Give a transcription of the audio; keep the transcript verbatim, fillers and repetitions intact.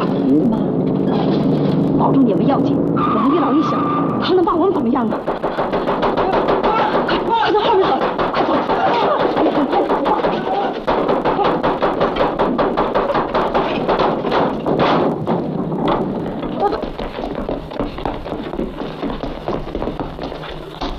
妈，保重你们要紧，我们一老一小，他能把我们怎么样啊？快，快，快，往后面走！